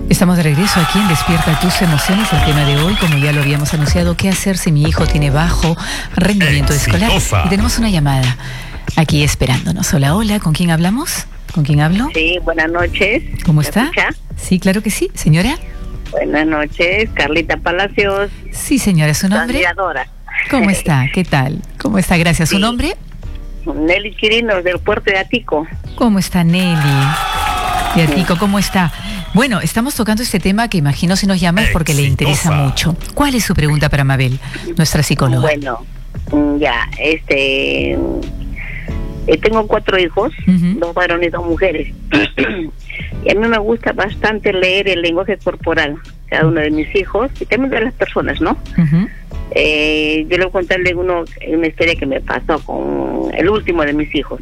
Estamos de regreso aquí en Despierta tus emociones. El tema de hoy, como ya lo habíamos anunciado, ¿qué hacer si mi hijo tiene bajo rendimiento escolar? Y tenemos una llamada aquí esperándonos. Hola, hola, ¿con quién hablamos? ¿Con quién hablo? Sí, buenas noches. ¿Cómo está? ¿Escucha? Sí, claro que sí, señora. Buenas noches, Carlita Palacios. Sí, señora, ¿su nombre? Admiradora. ¿Cómo está? ¿Qué tal? ¿Cómo está? Gracias. ¿Su Sí. nombre? Nelly Quirinos, del puerto de Atico. ¿Cómo está Nelly? De Atico, ¿cómo está? Bueno, estamos tocando este tema que imagino se nos llama es porque le interesa mucho. ¿Cuál es su pregunta para Mabel, nuestra psicóloga? Bueno, ya, tengo 4 hijos, 2 varones y 2 mujeres. Y a mí me gusta bastante leer el lenguaje corporal, cada uno de mis hijos y también de las personas, ¿no? Yo le voy a contarle una historia que me pasó con el último de mis hijos.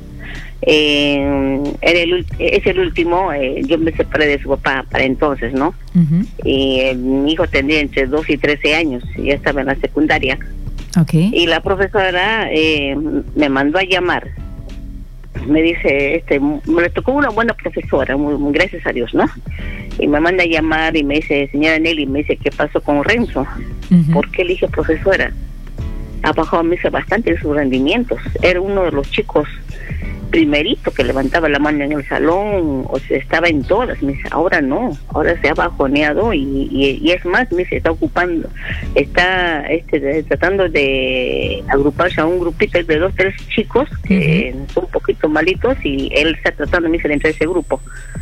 Es el último, yo me separé de su papá para entonces, ¿no? Y mi hijo tenía entre 12 y 13 años, y ya estaba en la secundaria. Okay. Y la profesora me mandó a llamar. Me dice, me tocó una buena profesora, muy gracias a Dios, ¿no? Y me manda a llamar y me dice, señora Nelly, me dice, ¿qué pasó con Renzo? ¿Por qué le dije, profesora? Ha bajado, me dice, bastante sus rendimientos. Era uno de los chicos primerito que levantaba la mano en el salón, o sea, estaba en todas. Me dice, ahora no, ahora se ha bajoneado y es más, me dice, está tratando de agruparse a un grupito de 2, 3 chicos que son un poquito malitos y él está tratando, me dice, de entrar a ese grupo.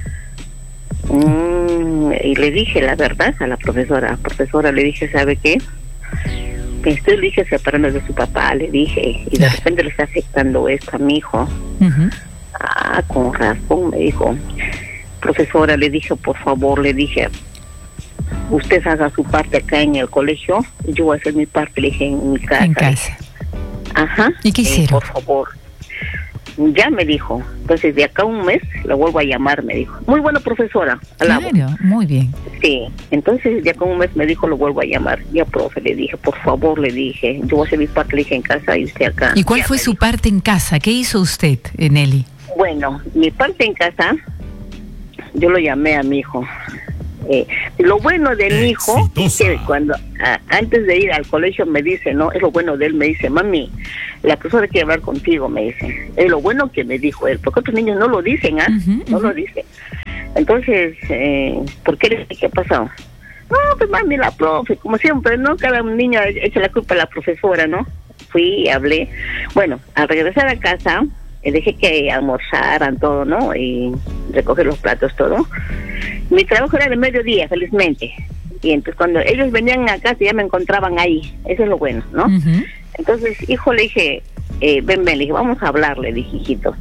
Y le dije la verdad a la profesora, le dije, ¿sabe qué? Le dije, separarnos de su papá, le dije, y de repente le está afectando esto a mi hijo. Con razón, me dijo. Profesora, le dije, por favor, le dije, usted haga su parte acá en el colegio, y yo voy a hacer mi parte, le dije, en mi casa. En casa. Ajá. ¿Y qué hicieron? Por favor. Ya me dijo. Entonces, de acá a un mes, la vuelvo a llamar, me dijo. Muy buena profesora. Alabo. Claro, muy bien. Sí. Entonces, de acá a un mes me dijo, lo vuelvo a llamar. Ya, profe, le dije, por favor, le dije, yo voy a hacer mi parte, le dije, en casa y usted acá. ¿Y cuál fue su parte en casa? ¿Qué hizo usted, Nelly? Bueno, mi parte en casa, yo lo llamé a mi hijo. Lo bueno de mi hijo es que cuando antes de ir al colegio me dice, no, es lo bueno de él, me dice, mami, la profesora quiere hablar contigo, me dice. Es lo bueno que me dijo él, porque otros niños no lo dicen, no lo dicen. Entonces, ¿por qué le dije qué pasó? No, pues mami, la profe, como siempre, ¿no? Cada niño echa la culpa a la profesora, ¿no? Fui, hablé. Bueno, al regresar a casa, dejé que almorzaran todo, ¿no? Y recoger los platos, todo. Mi trabajo era de mediodía, felizmente. Y entonces cuando ellos venían a casa ya me encontraban ahí. Eso es lo bueno, ¿no? Entonces, hijo, le dije, ven, le dije, vamos a hablar, le dije, hijito.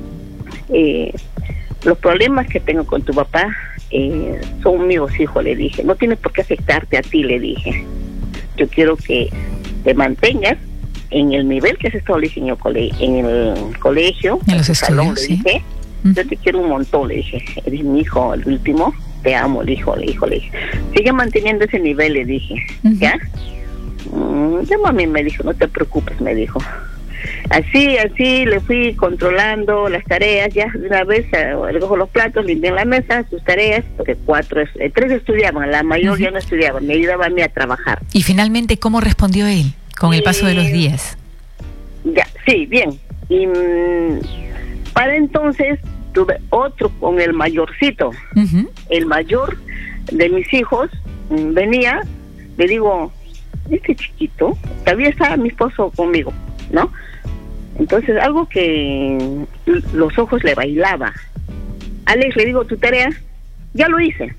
Los problemas que tengo con tu papá son míos, hijo, le dije. No tienes por qué afectarte a ti, le dije. Yo quiero que te mantengas en el nivel que has estado, le dije, en el colegio, en los salón, estudios, le dije. Yo te quiero un montón, le dije. Eres mi hijo, el último. Te amo, le dije. Sigue manteniendo ese nivel, le dije. ¿Ya? Ya, mami, me dijo, no te preocupes, me dijo. Así le fui controlando las tareas, ya de una vez recojo los platos, limpié la mesa, sus tareas, porque 3 estudiaban, la mayor ya no estudiaba, me ayudaba a mí a trabajar. Y finalmente, ¿cómo respondió él con el paso de los días? Ya, sí, bien. Y para entonces tuve otro con el mayorcito. El mayor de mis hijos venía, le digo, este chiquito, todavía estaba mi esposo conmigo, ¿no? Entonces algo que los ojos le bailaba. Alex, le digo, tu tarea, ya lo hice.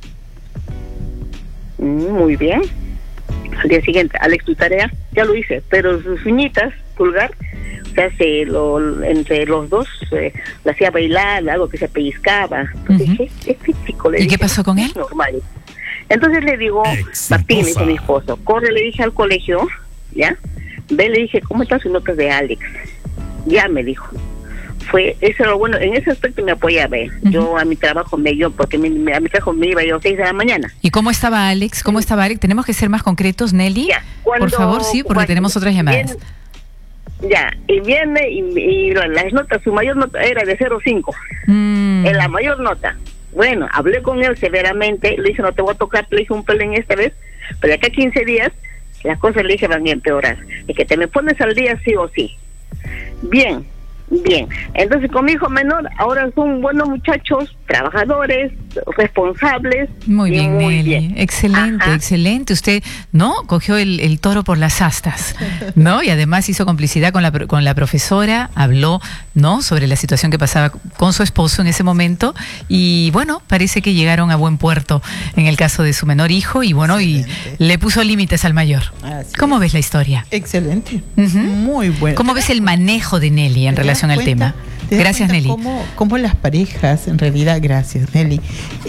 Muy bien. Al día siguiente, Alex, tu tarea, ya lo hice, pero sus uñitas, pulgar, o sea, entre los dos le hacía bailar, algo que se pellizcaba. Entonces dije, este chico, le dije, ¿y qué pasó con él? Normal. Entonces le digo, Martín, le dice mi esposo, corre, le dije, al colegio, ¿ya? Ve, le dije, ¿cómo están sus notas de Alex? Ya me dijo. Eso era lo bueno, en ese aspecto me apoyaba. Yo a mi trabajo porque a mi trabajo me iba yo a 6 de la mañana. ¿Y cómo estaba Alex? Tenemos que ser más concretos, Nelly. Ya, por favor, sí, porque tenemos otras llamadas. Ya, y viene y las notas, su mayor nota era de 0,5. En la mayor nota. Bueno, hablé con él severamente, le dije, no te voy a tocar, le dije un pelín esta vez, pero de acá a 15 días, las cosas le dije van a empeorar. Es que te me pones al día sí o sí. Bien. Entonces con mi hijo menor, ahora son buenos muchachos, trabajadores, responsables. Muy bien, Nelly. Excelente, excelente. Usted, ¿no? Cogió el toro por las astas, ¿no? Y además hizo complicidad con la profesora, habló, ¿no? Sobre la situación que pasaba con su esposo en ese momento. Y bueno, parece que llegaron a buen puerto en el caso de su menor hijo. Y bueno, excelente. Y le puso límites al mayor. ¿Cómo ves la historia? Excelente. Muy bueno. ¿Cómo ves el manejo de Nelly en relación al tema? Gracias, Nelly. Cómo las parejas, en realidad, gracias, Nelly,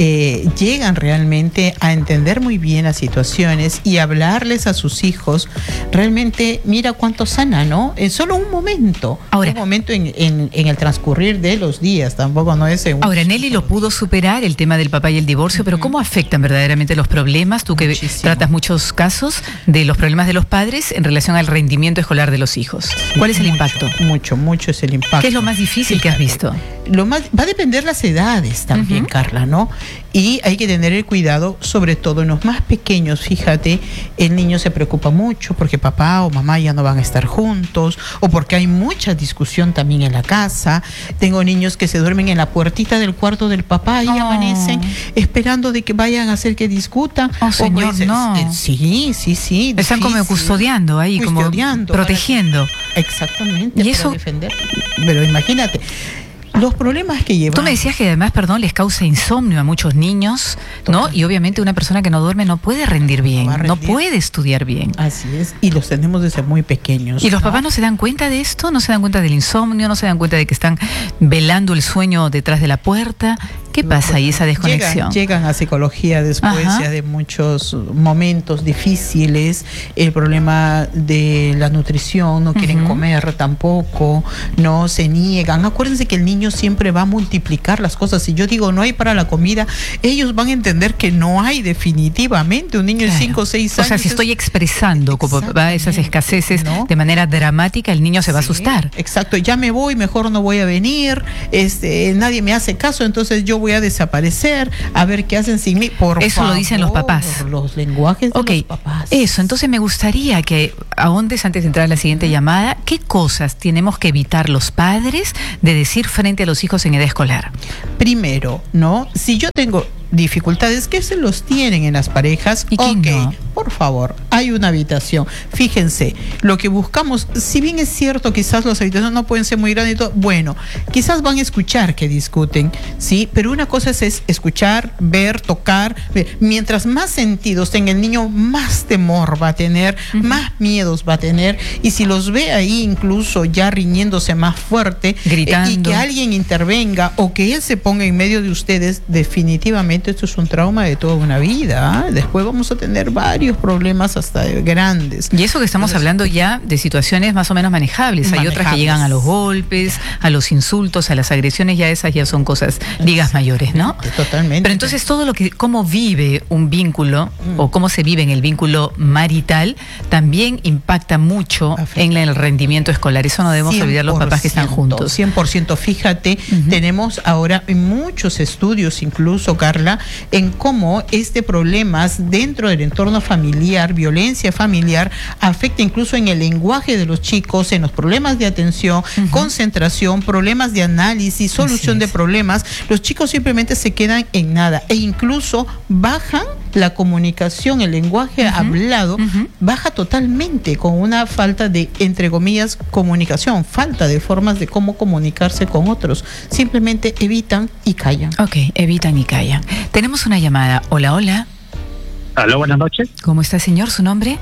llegan realmente a entender muy bien las situaciones y hablarles a sus hijos. Realmente, mira cuánto sana, ¿no? En solo un momento. Ahora, un momento en el transcurrir de los días, tampoco no es... Ahora, Nelly lo pudo superar, el tema del papá y el divorcio, pero ¿cómo afectan verdaderamente los problemas? Tú que tratas muchos casos de los problemas de los padres en relación al rendimiento escolar de los hijos. ¿Cuál es el impacto? Mucho es el impacto. ¿Qué es lo más difícil que has visto? Va a depender las edades también, Carla, ¿no? Y hay que tener el cuidado, sobre todo en los más pequeños. Fíjate, el niño se preocupa mucho porque papá o mamá ya no van a estar juntos, o porque hay mucha discusión también en la casa. Tengo niños que se duermen en la puertita del cuarto del papá y amanecen esperando de que vayan a hacer que discutan. Señor, no. Sí. Están como custodiando ahí, como protegiendo. Exactamente. Y eso... defender. Pero imagínate los problemas que llevan. Tú me decías que además, les causa insomnio a muchos niños, ¿no? Y obviamente una persona que no duerme no puede rendir bien, no puede estudiar bien. Así es, y los tenemos desde muy pequeños. ¿Y los papás no se dan cuenta de esto? ¿No se dan cuenta del insomnio? ¿No se dan cuenta de que están velando el sueño detrás de la puerta? ¿Qué pasa ahí, esa desconexión? Llegan a psicología después ya de muchos momentos difíciles, el problema de la nutrición, no quieren comer tampoco, no se niegan. Acuérdense que el niño siempre va a multiplicar las cosas. Si yo digo no hay para la comida, ellos van a entender que no hay definitivamente. Un niño de 5 o 6 años. O sea, si estoy expresando como esas escaseces de manera dramática, el niño se va a asustar. Exacto, ya me voy, mejor no voy a venir, nadie me hace caso, entonces yo voy a desaparecer, a ver qué hacen sin mí. Eso lo dicen los papás. Los lenguajes de los papás. Eso, entonces me gustaría que ahondes, antes de entrar a la siguiente llamada, ¿qué cosas tenemos que evitar los padres de decir frente a los hijos en edad escolar? Primero, ¿no? Si yo tengo dificultades que se los tienen en las parejas, ¿y quién no? Por favor, hay una habitación. Fíjense, lo que buscamos, si bien es cierto, quizás las habitaciones no pueden ser muy grandes y todo, bueno, quizás van a escuchar que discuten, ¿sí? Pero una cosa es escuchar, ver, tocar. Mientras más sentidos tenga el niño, más temor va a tener, más miedos va a tener, y si los ve ahí incluso ya riñéndose más fuerte, gritando, y que alguien intervenga o que él se ponga en medio de ustedes, definitivamente esto es un trauma de toda una vida. Después vamos a tener varios problemas hasta grandes. Y eso que estamos hablando ya de situaciones más o menos manejables. Hay otras que llegan a los golpes, a los insultos, a las agresiones, ya esas ya son cosas, ligas mayores, ¿no? Totalmente. Pero entonces todo lo que, cómo vive un vínculo o cómo se vive en el vínculo marital, también impacta mucho en el rendimiento escolar. Eso no debemos olvidar los papás que están juntos. 100%. Fíjate, tenemos ahora muchos estudios, incluso, Carla, en cómo problemas dentro del entorno familiar, violencia familiar, afecta incluso en el lenguaje de los chicos, en los problemas de atención, concentración, problemas de análisis, solución de problemas. Los chicos simplemente se quedan en nada e incluso bajan la comunicación, el lenguaje hablado, baja totalmente con una falta de, entre comillas, comunicación, falta de formas de cómo comunicarse con otros. Simplemente evitan y callan. Ok, evitan y callan. Tenemos una llamada. Hola, hola. Aló, buenas noches. ¿Cómo está, señor? ¿Su nombre?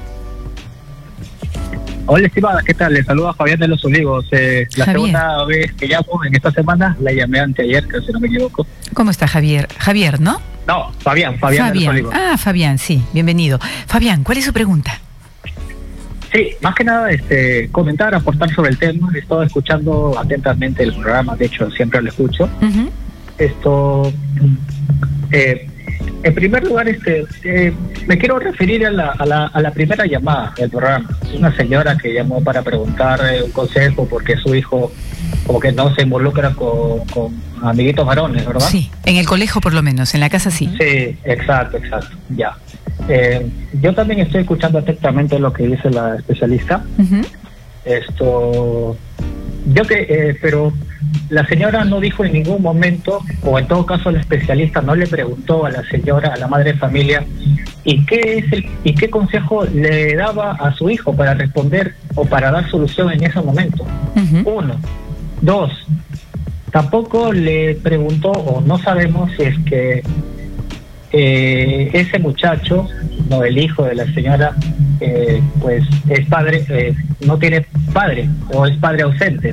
Hola, estimada, ¿qué tal? Le saluda Fabián de los Olivos. La segunda vez que llamo en esta semana, la llamé anteayer, que si no me equivoco. ¿Cómo está, Javier? Javier, ¿no? No, Fabián de los Olivos. Ah, Fabián, sí, bienvenido. Fabián, ¿cuál es su pregunta? Sí, más que nada, comentar, aportar sobre el tema. He estado escuchando atentamente el programa, de hecho, siempre lo escucho. En primer lugar, me quiero referir a la primera llamada del programa. Una señora que llamó para preguntar un consejo porque su hijo como que no se involucra con amiguitos varones, ¿verdad? Sí, en el colegio por lo menos, en la casa sí. Sí, exacto, ya. Yo también estoy escuchando atentamente lo que dice la especialista. Pero la señora no dijo en ningún momento, o en todo caso la especialista no le preguntó a la señora, a la madre de familia, ¿y qué consejo le daba a su hijo para responder o para dar solución en ese momento? 1. 2, tampoco le preguntó, o no sabemos si es que ese muchacho, no, el hijo de la señora, pues es padre, no tiene padre o es padre ausente.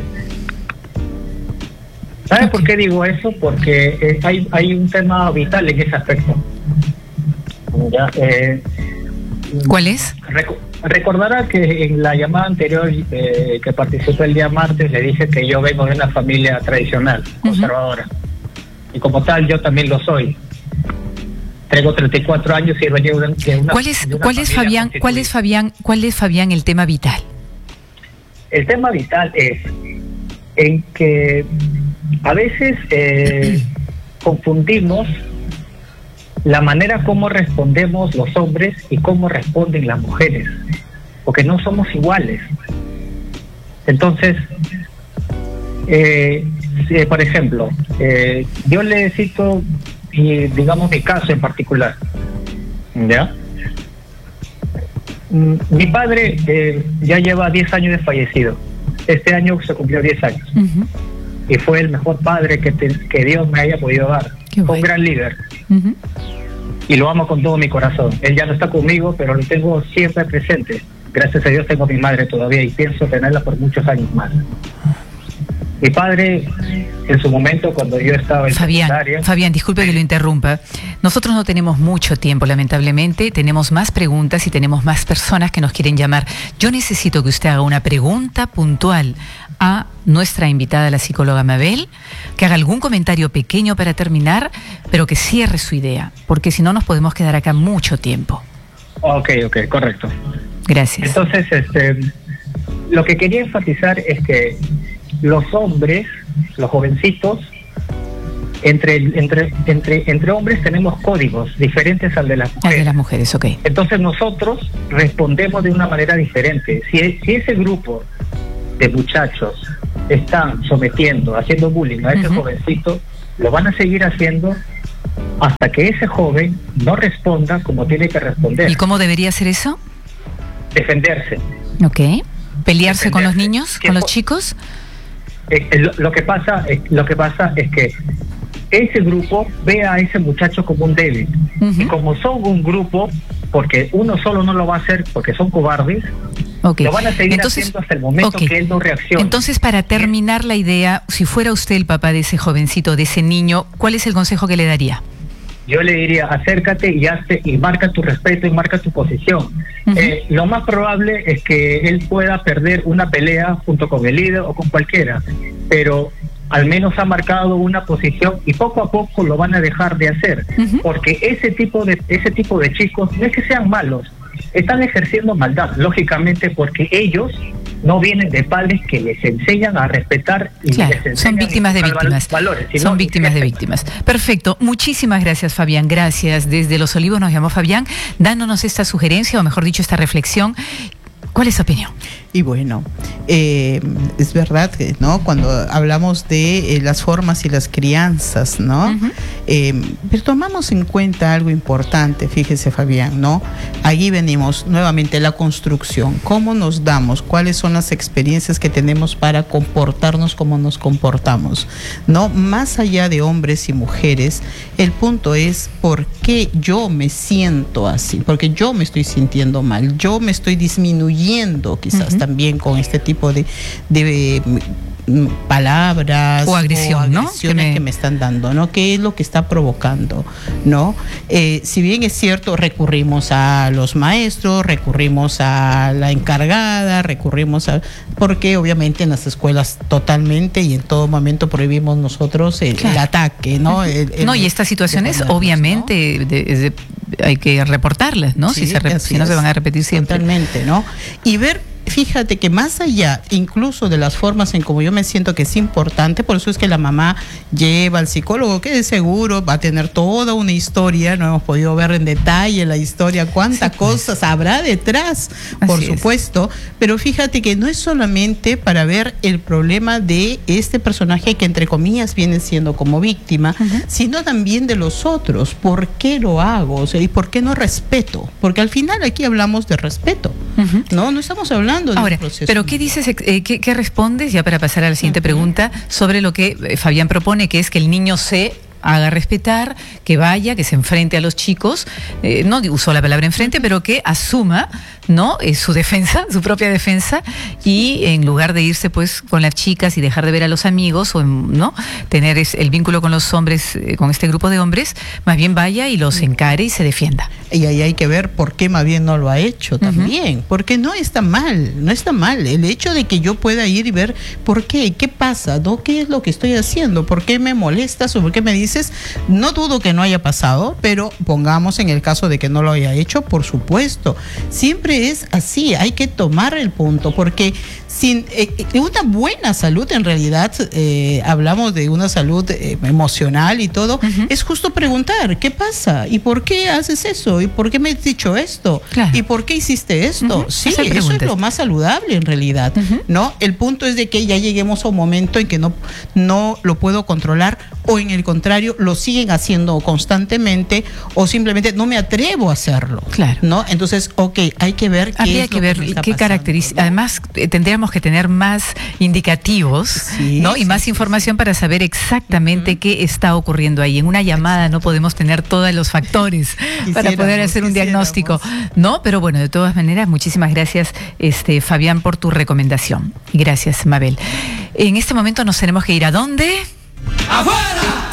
¿Sabes por qué digo eso? Porque hay un tema vital en ese aspecto. ¿Ya? ¿Cuál es? Recordará que en la llamada anterior que participé el día martes le dije que yo vengo de una familia tradicional, conservadora, y como tal yo también lo soy. Tengo 34 años y vengo de una ¿Cuál es Fabián el tema vital? El tema vital es en que a veces confundimos la manera como respondemos los hombres y cómo responden las mujeres, porque no somos iguales. Entonces, por ejemplo, yo le cito digamos mi caso en particular, ¿ya? Mi padre ya lleva 10 años de fallecido. Este año se cumplió 10 años. Y fue el mejor padre que Dios me haya podido dar. Fue un gran líder. Y lo amo con todo mi corazón. Él ya no está conmigo, pero lo tengo siempre presente. Gracias a Dios tengo a mi madre todavía y pienso tenerla por muchos años más. Mi padre, en su momento, cuando yo estaba en secundaria... Fabián, disculpe que lo interrumpa. Nosotros no tenemos mucho tiempo, lamentablemente. Tenemos más preguntas y tenemos más personas que nos quieren llamar. Yo necesito que usted haga una pregunta puntual a nuestra invitada, la psicóloga Mabel, que haga algún comentario pequeño para terminar, pero que cierre su idea, porque si no nos podemos quedar acá mucho tiempo. Ok, correcto. Gracias. Entonces, lo que quería enfatizar es que los hombres, los jovencitos, entre hombres tenemos códigos diferentes al de las mujeres. Al de las mujeres, ok. Entonces nosotros respondemos de una manera diferente. Si ese grupo de muchachos están sometiendo, haciendo bullying a ese jovencito, lo van a seguir haciendo hasta que ese joven no responda como tiene que responder. ¿Y cómo debería hacer eso? Defenderse. Ok. ¿Pelearse con los niños, con los chicos? Lo que pasa es que ese grupo ve a ese muchacho como un débil. Y como son un grupo, porque uno solo no lo va a hacer porque son cobardes, lo van a seguir haciendo hasta el momento que él no reaccione. Entonces, para terminar la idea, si fuera usted el papá de ese jovencito, de ese niño, ¿cuál es el consejo que le daría? Yo le diría, acércate y marca tu respeto y marca tu posición. Lo más probable es que él pueda perder una pelea junto con el líder o con cualquiera, pero al menos ha marcado una posición y poco a poco lo van a dejar de hacer, porque ese tipo de chicos no es que sean malos, están ejerciendo maldad, lógicamente, porque ellos no vienen de padres que les enseñan a respetar y les enseñan son víctimas de víctimas. Valores, son víctimas de víctimas. Perfecto. Muchísimas gracias, Fabián. Gracias. Desde Los Olivos nos llamó Fabián dándonos esta sugerencia, o mejor dicho, esta reflexión. ¿Cuál es su opinión? Y bueno, es verdad que, ¿no? Cuando hablamos de las formas y las crianzas, ¿no? Pero tomamos en cuenta algo importante, fíjese, Fabián, ¿no? Allí venimos nuevamente la construcción, cómo nos damos, cuáles son las experiencias que tenemos para comportarnos como nos comportamos, ¿no? Más allá de hombres y mujeres, el punto es por qué yo me siento así, porque yo me estoy sintiendo mal, yo me estoy disminuyendo quizás también con este tipo de palabras o agresiones que me están dando, ¿no? ¿Qué es lo que está provocando, ¿no? Si bien es cierto, recurrimos a los maestros, recurrimos a la encargada, porque obviamente en las escuelas totalmente y en todo momento prohibimos nosotros el ataque, ¿no? Y estas situaciones obviamente hay que reportarlas, ¿no? Sí, si no se van a repetir siempre. Totalmente, ¿no? Y ver fíjate que más allá incluso de las formas en como yo me siento que es importante, por eso es que la mamá lleva al psicólogo, que de seguro va a tener toda una historia, no hemos podido ver en detalle la historia, cuántas cosas habrá detrás, por supuesto, pero fíjate que no es solamente para ver el problema de este personaje que entre comillas viene siendo como víctima, sino también de los otros. ¿Por qué lo hago? O sea, ¿y por qué no respeto? Porque al final aquí hablamos de respeto, no estamos hablando de un proceso. Pero ¿qué dices, qué respondes, ya para pasar a la siguiente pregunta, sobre lo que Fabián propone, que es que el niño se haga respetar, que vaya, que se enfrente a los chicos, no usó la palabra enfrente, pero que asuma, ¿no?, su defensa, su propia defensa, y en lugar de irse pues con las chicas y dejar de ver a los amigos, o no tener el vínculo con los hombres, con este grupo de hombres, más bien vaya y los encare y se defienda. Y ahí hay que ver por qué más bien no lo ha hecho también, porque no está mal, el hecho de que yo pueda ir y ver por qué pasa, ¿no? ¿Qué es lo que estoy haciendo? ¿Por qué me molestas o por qué me dices? No dudo que no haya pasado, pero pongamos en el caso de que no lo haya hecho, por supuesto. Siempre es así, hay que tomar el punto, porque sin una buena salud, en realidad, hablamos de una salud emocional y todo, es justo preguntar, ¿qué pasa? ¿Y por qué haces eso? ¿Y por qué me has dicho esto? Claro. ¿Y por qué hiciste esto? Sí, eso es lo más saludable en realidad, ¿no? El punto es de que ya lleguemos a un momento en que no lo puedo controlar, o en el contrario, lo siguen haciendo constantemente, o simplemente no me atrevo a hacerlo. Claro. ¿No? Entonces, hay que ver qué características. Además, tendríamos que tener más indicativos, ¿no? Y más información para saber exactamente qué está ocurriendo ahí. En una llamada no podemos tener todos los factores para poder hacer un diagnóstico, ¿no? Pero bueno, de todas maneras, muchísimas gracias, Fabián, por tu recomendación. Y gracias, Mabel. En este momento nos tenemos que ir ¿a dónde? ¡Afuera!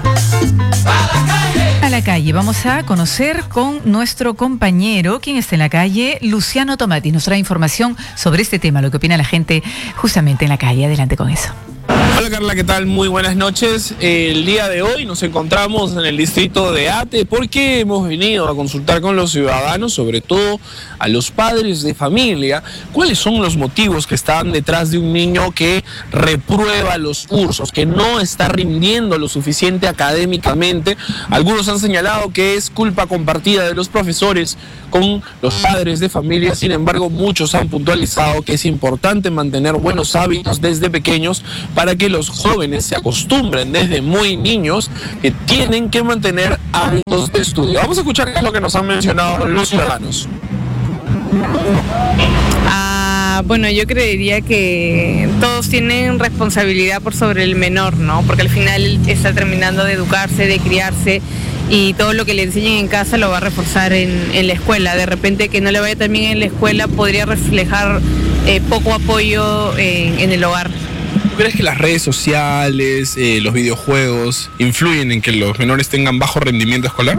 A la calle. Vamos a conocer con nuestro compañero, quien está en la calle, Luciano Tomati. Nos trae información sobre este tema, lo que opina la gente justamente en la calle. Adelante con eso. Hola Carla, ¿qué tal? Muy buenas noches. El día de hoy nos encontramos en el distrito de Ate porque hemos venido a consultar con los ciudadanos, sobre todo a los padres de familia, cuáles son los motivos que están detrás de un niño que reprueba los cursos, que no está rindiendo lo suficiente académicamente. Algunos han señalado que es culpa compartida de los profesores con los padres de familia. Sin embargo, muchos han puntualizado que es importante mantener buenos hábitos desde pequeños para que los jóvenes se acostumbren desde muy niños que tienen que mantener hábitos de estudio. Vamos a escuchar qué es lo que nos han mencionado los ciudadanos. Bueno, yo creería que todos tienen responsabilidad por sobre el menor, ¿no? Porque al final él está terminando de educarse, de criarse, y todo lo que le enseñen en casa lo va a reforzar en la escuela. De repente que no le vaya tan bien en la escuela podría reflejar poco apoyo en el hogar. ¿Tú crees que las redes sociales, los videojuegos, influyen en que los menores tengan bajo rendimiento escolar?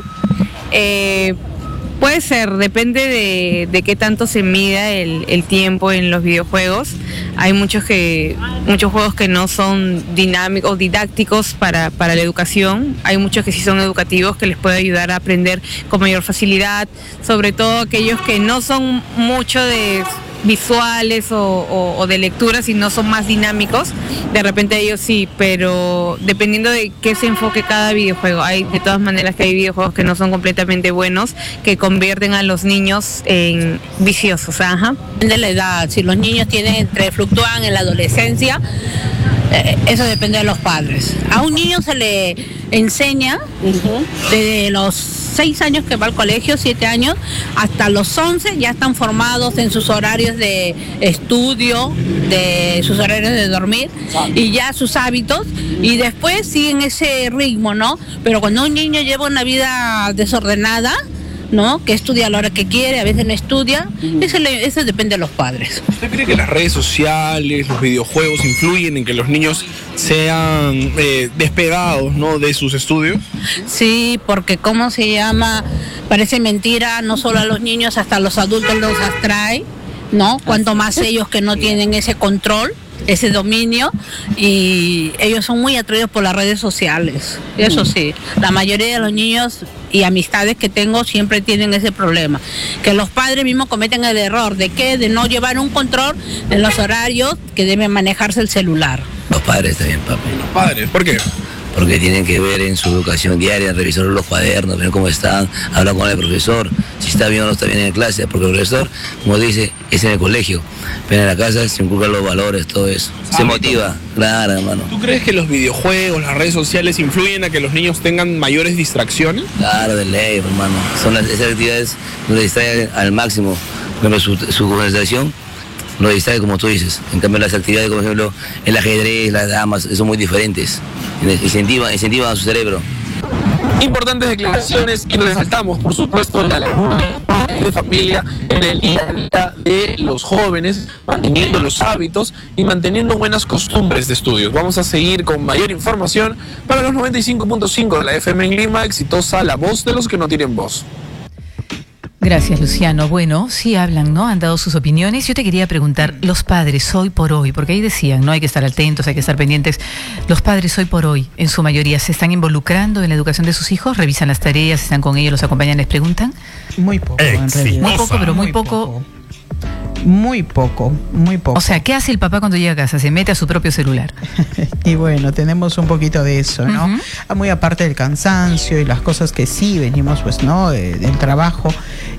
Puede ser, depende de qué tanto se mida el tiempo en los videojuegos. Hay muchos juegos que no son dinámicos o didácticos para la educación. Hay muchos que sí son educativos, que les puede ayudar a aprender con mayor facilidad, sobre todo aquellos que no son mucho de visuales o de lectura, sino son más dinámicos. De repente ellos sí, pero dependiendo de qué se enfoque cada videojuego. Hay de todas maneras que hay videojuegos que no son completamente buenos, que convierten a los niños en viciosos. De la edad, si los niños fluctúan en la adolescencia, eso depende de los padres. A un niño se le enseña desde los 6 años que va al colegio, 7 años, hasta los 11 ya están formados en sus horarios de estudio, de sus horarios de dormir y ya sus hábitos, y después siguen ese ritmo, ¿no? Pero cuando un niño lleva una vida desordenada, ¿no?, que estudia a la hora que quiere, a veces no estudia, eso depende de los padres. ¿Usted cree que las redes sociales, los videojuegos influyen en que los niños sean despegados, ¿no?, de sus estudios? Sí, porque parece mentira, no solo a los niños, hasta a los adultos los abstrae, ¿no? Cuanto más ellos que no tienen ese control, ese dominio, y ellos son muy atraídos por las redes sociales. Eso sí, la mayoría de los niños y amistades que tengo siempre tienen ese problema, que los padres mismos cometen el error de no llevar un control en los horarios que debe manejarse el celular. Los padres también, papi. Los padres, ¿por qué? Porque tienen que ver en su educación diaria, revisar los cuadernos, ver cómo están, hablar con el profesor, si está bien o no está bien en clase, porque el profesor, como dice, es en el colegio, pero en la casa se inculcan los valores, todo eso. Se motiva, claro, hermano. ¿Tú crees que los videojuegos, las redes sociales influyen a que los niños tengan mayores distracciones? Claro, de ley, hermano. Son esas actividades donde distraen al máximo, pero su conversación lo distrae, como tú dices. En cambio, las actividades, como por ejemplo, el ajedrez, las damas, son muy diferentes. Incentivan a su cerebro. Importantes declaraciones y resaltamos, por supuesto, la labor de familia en el día a día de los jóvenes, manteniendo los hábitos y manteniendo buenas costumbres de estudios. Vamos a seguir con mayor información para los 95.5 de la FM en Lima, exitosa, la voz de los que no tienen voz. Gracias, Luciano. Bueno, sí hablan, ¿no? Han dado sus opiniones. Yo te quería preguntar, los padres hoy por hoy, porque ahí decían, ¿no? Hay que estar atentos, hay que estar pendientes. Los padres hoy por hoy, en su mayoría, ¿se están involucrando en la educación de sus hijos? ¿Revisan las tareas? ¿Están con ellos? ¿Los acompañan? ¿Les preguntan? Muy poco, en realidad. Muy poco, pero muy poco. Muy poco. O sea, ¿qué hace el papá cuando llega a casa? Se mete a su propio celular. Y bueno, tenemos un poquito de eso, ¿no? Muy aparte del cansancio y las cosas que sí venimos, pues, ¿no? Del trabajo,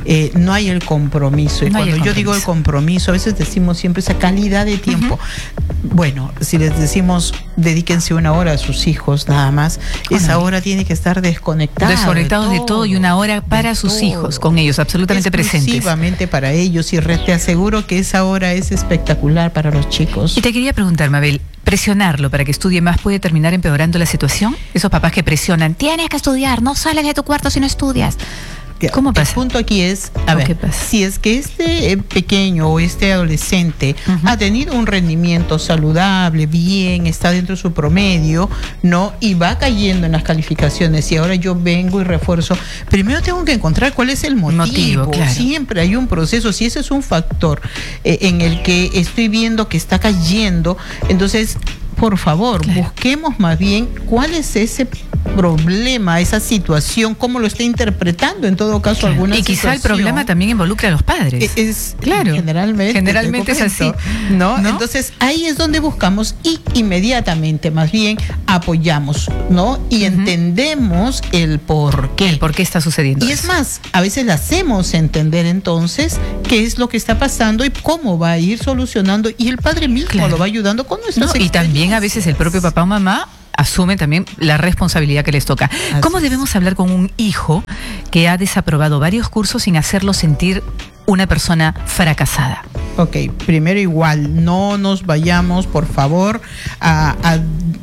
no hay el compromiso. Y cuando yo digo el compromiso, a veces decimos siempre esa calidad de tiempo. Bueno, si les decimos dedíquense 1 hora a sus hijos nada más, esa hora tiene que estar desconectados de todo y 1 hora para sus hijos, con ellos, absolutamente presentes. Exclusivamente para ellos, y te aseguro que esa hora es espectacular para los chicos. Y te quería preguntar, Mabel, ¿presionarlo para que estudie más puede terminar empeorando la situación? Esos papás que presionan, tienes que estudiar, no sales de tu cuarto si no estudias. ¿Cómo pasa? El punto aquí es, a ver, si es que este pequeño o este adolescente ha tenido un rendimiento saludable, bien, está dentro de su promedio, ¿no? Y va cayendo en las calificaciones, y ahora yo vengo y refuerzo, primero tengo que encontrar cuál es el motivo. Claro. Siempre hay un proceso. Si ese es un factor en el que estoy viendo que está cayendo, entonces, por favor, busquemos más bien cuál es ese problema, esa situación, cómo lo está interpretando en todo caso alguna situación. Y quizá el problema también involucra a los padres. Claro. Generalmente es así, ¿no? Entonces ahí es donde buscamos y inmediatamente más bien apoyamos, ¿no? Y entendemos el por qué. El por qué está sucediendo. Y es más, a veces le hacemos entender entonces qué es lo que está pasando y cómo va a ir solucionando, y el padre mismo lo va ayudando con nuestras experiencias. Y también a veces el propio papá o mamá asumen también la responsabilidad que les toca. ¿Cómo debemos hablar con un hijo que ha desaprobado varios cursos sin hacerlo sentir una persona fracasada? Ok, primero igual, no nos vayamos, por favor, a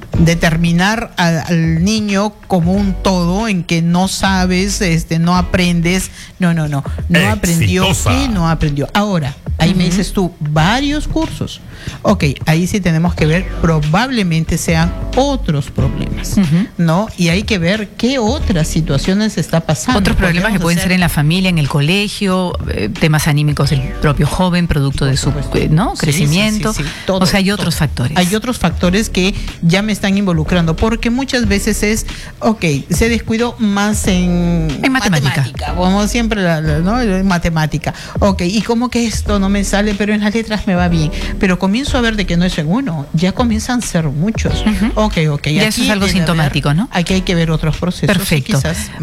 determinar al niño como un todo en que no sabes, no aprendes. No aprendió. ¿Qué no aprendió? Ahora, ahí me dices tú, varios cursos. Ok, ahí sí tenemos que ver, probablemente sean otros problemas, ¿no? Y hay que ver qué otras situaciones está pasando. Otros problemas que pueden ser en la familia, en el colegio, temas anímicos del propio joven, producto de su crecimiento. Todo, o sea, hay otros factores. Hay otros factores que ya me están involucrando, porque muchas veces es, se descuidó más en matemática, como siempre, en matemática. Y como que esto no me sale, pero en las letras me va bien. Pero comienzo a ver de que no es en uno, ya comienzan a ser muchos. Ya eso es algo sintomático, ¿no? Aquí hay que ver otros procesos. Perfecto.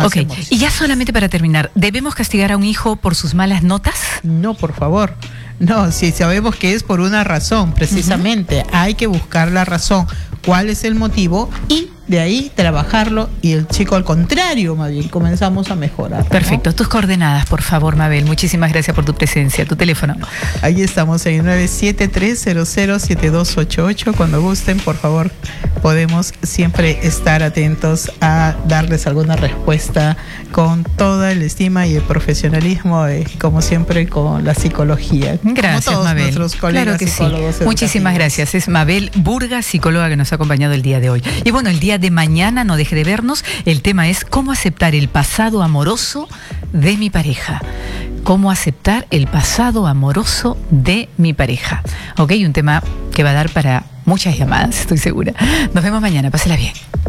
Y ya solamente para terminar, ¿debemos castigar a un hijo por sus malas notas? No, por favor. No, si sabemos que es por una razón, precisamente, hay que buscar la razón, cuál es el motivo, y de ahí trabajarlo, y el chico al contrario, más bien, comenzamos a mejorar, ¿no? Perfecto. Tus coordenadas, por favor, Mabel. Muchísimas gracias por tu presencia. Tu teléfono. Ahí estamos en 973007288. Cuando gusten, por favor, podemos siempre estar atentos a darles alguna respuesta con toda la estima y el profesionalismo, como siempre, con la psicología. Gracias, Mabel. Claro que sí. Muchísimas gracias. Es Mabel Burga, psicóloga, que nos ha acompañado el día de hoy. Y bueno, el día de mañana, no deje de vernos. El tema es cómo aceptar el pasado amoroso de mi pareja. Cómo aceptar el pasado amoroso de mi pareja. Un tema que va a dar para muchas llamadas, estoy segura. Nos vemos mañana, pásela bien.